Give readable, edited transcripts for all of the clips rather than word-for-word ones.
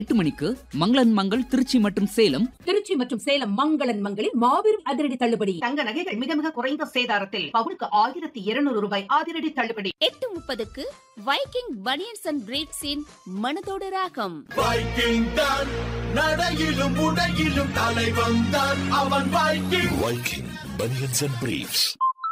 8 மணிக்கு மங்களன் மங்கள் திருச்சி மற்றும் சேலம். திருச்சி மற்றும் சேலம் மங்களன் மங்களில் மாபெரும் அதிரடி தள்ளுபடி. தங்க நகைகள் மிக மிக குறைந்த சேதாரத்தில் பவுனுக்கு 1200 ரூபாய் அதிரடி தள்ளுபடி. 8:30க்கு வைக்கிங் பனியன்ஸ் அண்ட் பிரீட்ஸின் மனதோடு ராகம். வைக்கிங் தான் நடையிலும் உடையிலும் தலைவன் தான் அவன் Viking. Viking banians and breeds.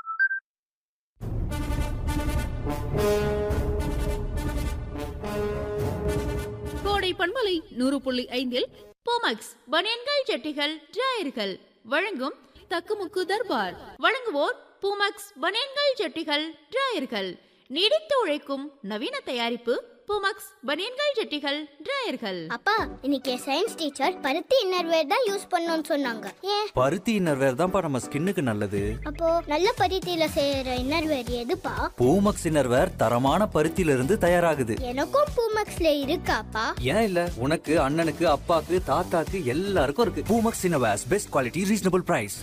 கோடை பண்பலை 100.5 போமக்ஸ் பனியன்கள் ஜட்டிகள் டிராயர்கள் வழங்கும் தக்குமுக்கு தர்பார். வழங்குவோர் பூமக்ஸ் பனியன்கள் ஜட்டிகள் டிராயர்கள். நீடித்து உழைக்கும் நவீன தயாரிப்பு பூமக்ஸ் பனியன்கள் ஜட்டிகள் டிராயர்கள். அப்பா, இன்னைக்கு சயின்ஸ் டீச்சர் பருத்தி இன்னர்வேர் தான் யூஸ் பண்ணணும்னு சொன்னாங்க. ஏன்? பருத்தி இன்னர்வேர் தான்ப்பா நம்ம ஸ்கின்னுக்கு நல்லது. அப்போ நல்ல பருத்தியில செய்யற இன்னர்வேர் எதுப்பா? பூமக்ஸ் இன்னர்வேர் தரமான பருத்தியில இருந்து தயாராகுது. எனக்கும் பூமக்ஸ்ல இருக்காப்பா? ஏன் இல்ல, உனக்கு அண்ணனுக்கு அப்பாக்கு தாத்தாக்கு எல்லாருக்கும் இருக்கு. Poomex innerwears best quality reasonable price.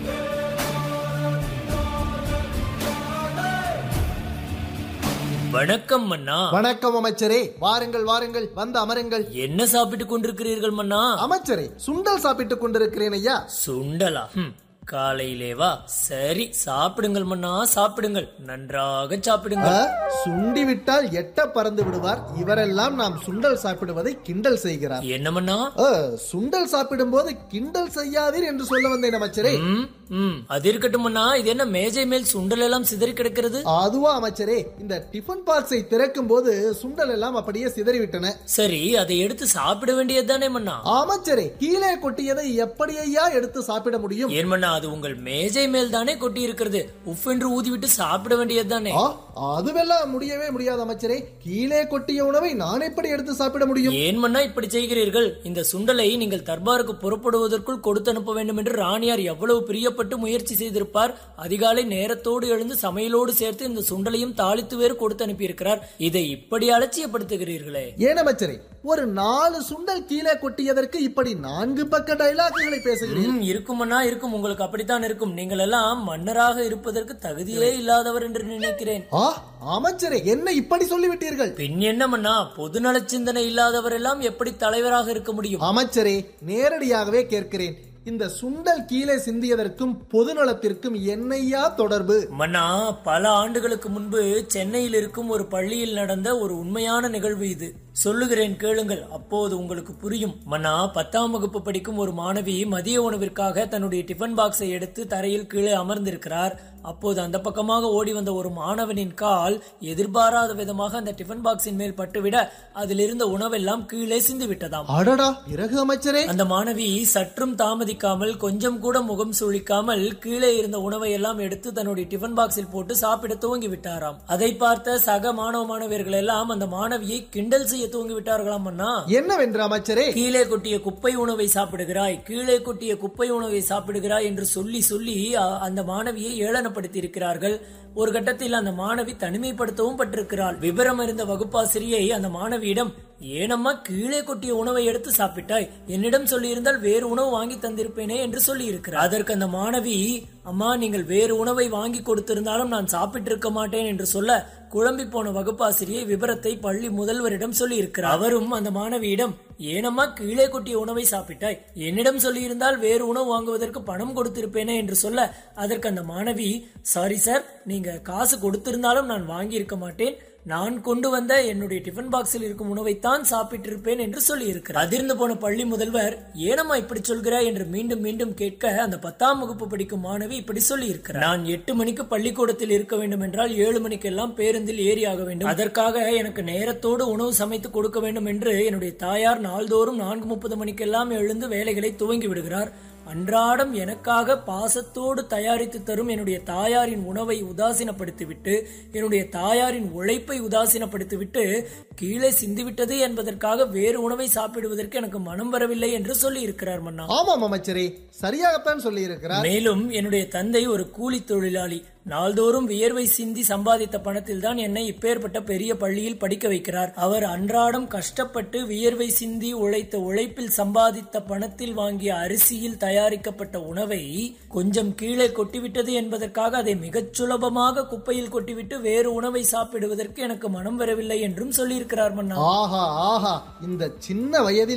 வணக்கம் மன்னா. வணக்கம் அமைச்சரே, வாருங்கள் வாருங்கள், வந்து அமருங்கள். என்ன சாப்பிட்டுக் கொண்டிருக்கிறீர்கள் மன்னா? அமைச்சரே, சுண்டல் சாப்பிட்டுக் கொண்டிருக்கிறேன் ஐயா. சுண்டலா? காலையிலேவா? சரி, சாப்பிடுங்கள் மன்னா, சாப்பிடுங்கள், நன்றாக சாப்பிடுங்கள். சுண்டி விட்டால் எட்ட பறந்து விடுவார். இவரெல்லாம் நாம் சுண்டல் சாப்பிடுவதை கிண்டல் செய்கிறார். என்ன மன்னா? சுண்டல் சாப்பிடும் போது கிண்டல் செய்யாதீர் என்று சொல்ல வந்தேன் அமைச்சரே. அது இருக்கட்டும் மன்னா, இது என்ன மேஜை மேல் சுண்டல் எல்லாம் சிதறி கிடக்கிறது? அதுவா அமைச்சரே, இந்த டிஃபன் பாக்ஸை திறக்கும் போது சுண்டல் எல்லாம் அப்படியே சிதறிவிட்டன. சரி, அதை எடுத்து சாப்பிட வேண்டியதுதானே மன்னா? அமைச்சரே, கீழே கொட்டியதை எப்படி ஐயா எடுத்து சாப்பிட முடியும்? ஏன் மன்னா, அது உங்கள் மேஜை மேல் தானே கொட்டி இருக்கிறது. உஃப் என்று ஊதிவிட்டு சாப்பிட வேண்டியதுதானே? அதுவெல்லாம் முடியவே முடியாது அமைச்சரே. கீழே கொட்டிய உணவை நான் எப்படி எடுத்து சாப்பிட முடியும்? ஏன் மன்னா இப்படி செய்கிறீர்கள்? இந்த சுண்டலை நீங்கள் தர்பாருக்கு புறப்படுவதற்குள் கொடுத்து அனுப்ப வேண்டும் என்று ராணியார் எவ்வளவு பிரியப்பட்டு முயற்சி செய்திருப்பார். அதிகாலை நேரத்தோடு எழுந்து சமையலோடு சேர்த்து இந்த சுண்டலையும் தாளித்து வேறு கொடுத்து அனுப்பியிருக்கிறார். இதை இப்படி அலட்சியப்படுத்துகிறீர்களே? ஏன் அமைச்சரே, ஒரு 4 சுண்டல் கீழே கொட்டியதற்கு இப்படி 4 பக்க டைலாக்குகளை பேசுகிறீர்கள்? இருக்குமன்னா இருக்கும், உங்களுக்கு அப்படித்தான் இருக்கும். நீங்கள் எல்லாம் மன்னராக இருப்பதற்கு தகுதியே இல்லாதவர் என்று நினைக்கிறேன். அமைச்சரே, என்ன இப்படி சொல்லிவிட்டீர்கள்? பின் என்ன மன்னா, பொதுநல சிந்தனை இல்லாதவர் எல்லாம் எப்படி தலைவராக இருக்க முடியும்? அமைச்சரே, நேரடியாகவே கேட்கிறேன், இந்த சுண்டல் கீழே சிந்தியதற்கும் பொதுநலத்திற்கும் என்னையா தொடர்பு? மன்னா, பல ஆண்டுகளுக்கு முன்பு சென்னையில் இருக்கும் ஒரு பள்ளியில் நடந்த ஒரு உண்மையான நிகழ்வு இது. சொல்லுகிறேன், கேளுங்கள், அப்போது உங்களுக்கு புரியும். மன்னா, 10ஆம் வகுப்பு படிக்கும் ஒரு மாணவி மதிய உணவிற்காக தன்னுடைய டிஃபன் பாக்ஸை எடுத்து தரையில் கீழே அமர்ந்திருக்கிறார். அப்போது அந்த பக்கமாக ஓடி வந்த ஒரு மாணவனின் கால் எதிர்பாராத விதமாக அந்த டிஃபன் பாக்ஸின் மேல் பட்டுவிட அதில் இருந்த உணவெல்லாம் கீழே சிந்து விட்டதாம். அடடா, பிறகு அமைச்சரே? அந்த மாணவி சற்றும் தாமதிக்காமல், கொஞ்சம் கூட முகம் சுளிக்காமல் கீழே இருந்த உணவை எல்லாம் எடுத்து தன்னுடைய டிஃபன் பாக்ஸில் போட்டு சாப்பிட துவங்கி விட்டாராம். அதை பார்த்த சக மாணவ மாணவியர்கள் எல்லாம் அந்த மாணவியை கிண்டல் செய்ய துவங்கி விட்டார்களாம். அண்ணா, என்னவென்று அமைச்சரே? கீழே கொட்டிய குப்பை உணவை சாப்பிடுகிறாய், கீழே கொட்டிய குப்பை உணவை சாப்பிடுகிறாய் என்று சொல்லி சொல்லி அந்த மாணவியை ஏளனப்படுத்தி இருக்கிறார்கள். ஒரு கட்டத்தில் அந்த மாணவி தனிமைப்படுத்தவும் பட்டிருக்கிறாள். விவரம் அறிந்த வகுப்பாசிரியை அந்த மாணவியிடம், ஏனம்மா கீழே கொட்டிய உணவை எடுத்து சாப்பிட்டாய்? என்னிடம் சொல்லி இருந்தால் வேறு உணவு வாங்கி தந்திருப்பேனே என்று சொல்லி இருக்கிறார். அதற்கு அந்த மாணவி, அம்மா, நீங்கள் வேறு உணவை வாங்கி கொடுத்திருந்தாலும் நான் சாப்பிட்டிருக்க மாட்டேன் என்று சொல்ல, குழம்பி போன வகுப்பாசிரியை விவரத்தை பள்ளி முதல்வரிடம் சொல்லி இருக்கிறார். அவரும் அந்த மாணவியிடம், ஏனம்மா கீழே கொட்டிய உணவை சாப்பிட்டாய்? என்னிடம் சொல்லி இருந்தால் வேறு உணவு வாங்குவதற்கு பணம் கொடுத்திருப்பேனே என்று சொல்ல, அதற்கு அந்த மாணவி, சாரி சார், நீங்க காசு கொடுத்திருந்தாலும் நான் வாங்கி இருக்க மாட்டேன். நான் கொண்டு வந்த என்னுடைய டிஃபன் பாக்ஸில் இருக்கும் உணவைத்தான் சாப்பிட்டிருப்பேன் என்று சொல்லி இருக்கிறார். அதிர்ந்து போன பள்ளி முதல்வர், ஏனம்மா இப்படி சொல்கிறாய் என்று மீண்டும் மீண்டும் கேட்க, அந்த 10ஆம் வகுப்பு படிக்கும் மாணவி இப்படி சொல்லி இருக்கிறார், நான் 8 மணிக்கு பள்ளிக்கூடத்தில் இருக்க வேண்டும் என்றால் 7 மணிக்கெல்லாம் பேருந்தில் ஏறி ஆக வேண்டும். அதற்காக எனக்கு நேரத்தோடு உணவு சமைத்து கொடுக்க வேண்டும் என்று என்னுடைய தாயார் நாள்தோறும் 4:30 மணிக்கெல்லாம் எழுந்து வேலைகளை துவங்கி விடுகிறார். அன்றாடம் எனக்காக பாசத்தோடு தயாரித்து தரும் என்னுடைய தாயாரின் உணவை உதாசீனப்படுத்திவிட்டு, என்னுடைய தாயாரின் உழைப்பை உதாசீனப்படுத்திவிட்டு, கீழே சிந்திவிட்டது என்பதற்காக வேறு உணவை சாப்பிடுவதற்கு எனக்கு மனம் வரவில்லை என்று சொல்லி இருக்கிறார். மன்னா, ஆமாம் அமைச்சரே, சரியாகத்தான் சொல்லி இருக்கிறார். மேலும் என்னுடைய தந்தை ஒரு கூலி தொழிலாளி. நாள்தோறும் வியர்வை சிந்தி சம்பாதித்த பணத்தில் தான் என்னை இப்பேற்பட்ட பெரிய பள்ளியில் படிக்க வைக்கிறார். அவர் அன்றாடம் கஷ்டப்பட்டு வியர்வை சிந்தி உழைத்த உழைப்பில் சம்பாதித்த பணத்தில் வாங்கிய அரிசியில் தயாரிக்கப்பட்ட உணவை கொஞ்சம் கீழே கொட்டிவிட்டது என்பதற்காக அதை மிகச் சுலபமாக குப்பையில் கொட்டிவிட்டு வேறு உணவை சாப்பிடுவதற்கு எனக்கு மனம் வரவில்லை என்றும் சொல்லியிருக்கிறார். மன்னா, ஆஹா ஆஹா, இந்த சின்ன வயதில்